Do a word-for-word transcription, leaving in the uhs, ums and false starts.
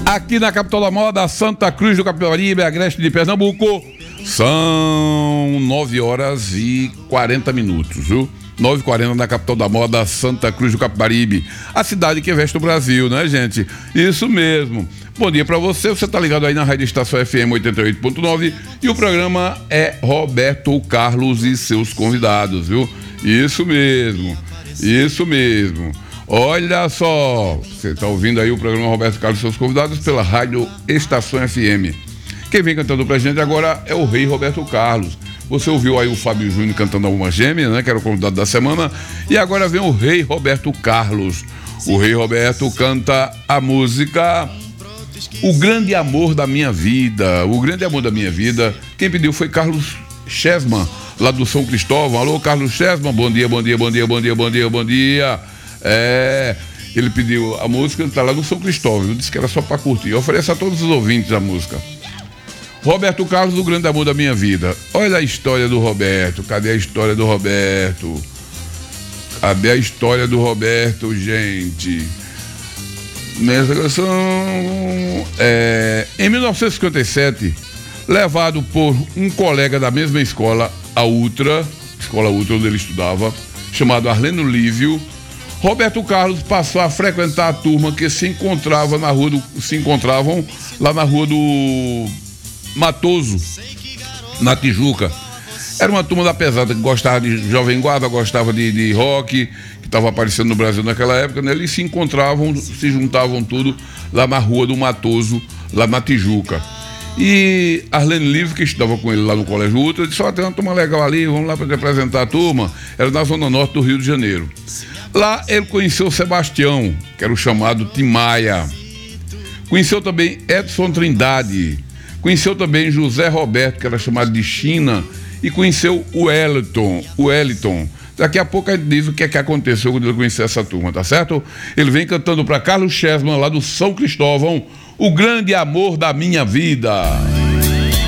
aqui na capital da moda, Santa Cruz do Capibaribe, Agreste de Pernambuco. São nove horas e quarenta minutos, viu? nove e quarenta na capital da moda, Santa Cruz do Capibaribe, a cidade que veste o Brasil, né, gente? Isso mesmo. Bom dia pra você, você tá ligado aí na Rádio Estação F M oitenta e oito ponto nove e o programa é Roberto Carlos e seus convidados, viu? Isso mesmo, isso mesmo. Olha só, você tá ouvindo aí o programa Roberto Carlos e seus convidados pela Rádio Estação F M. Quem vem cantando pra gente agora é o Rei Roberto Carlos. Você ouviu aí o Fábio Júnior cantando Alma Gêmea, né? Que era o convidado da semana. E agora vem o Rei Roberto Carlos. O Rei Roberto canta a música O Grande Amor da Minha Vida. O Grande Amor da Minha Vida. Quem pediu foi Carlos Chesman, lá do São Cristóvão. Alô, Carlos Chesman, bom dia, bom dia, bom dia, bom dia, bom dia, bom dia. É, ele pediu a música, tá lá no São Cristóvão. Eu disse que era só pra curtir. Eu ofereço a todos os ouvintes a música. Roberto Carlos, O Grande Amor da Minha Vida. Olha a história do Roberto. Cadê a história do Roberto? Cadê a história do Roberto, gente? Nessa canção, é, em mil novecentos e cinquenta e sete, levado por um colega da mesma escola, a Ultra, escola Ultra onde ele estudava, chamado Arleno Lívio, Roberto Carlos passou a frequentar a turma que se encontrava na rua do, se encontravam lá na rua do Matoso, na Tijuca. Era uma turma da pesada que gostava de Jovem Guarda, gostava de, de rock, que estava aparecendo no Brasil naquela época, né? Eles se encontravam, se juntavam tudo lá na rua do Matoso, lá na Tijuca. E Arlene Livre, que estudava com ele lá no Colégio Ultra, disse: ó, tem uma turma legal ali, vamos lá para representar a turma. Era na zona norte do Rio de Janeiro. Lá ele conheceu o Sebastião, que era o chamado Tim Maia. Conheceu também Edson Trindade. Conheceu também José Roberto, que era chamado de China, e conheceu o Wellington, o Wellington. Daqui a pouco a gente diz o que é que aconteceu quando ele conheceu essa turma, tá certo? Ele vem cantando para Carlos Chesman, lá do São Cristóvão, O Grande Amor da Minha Vida.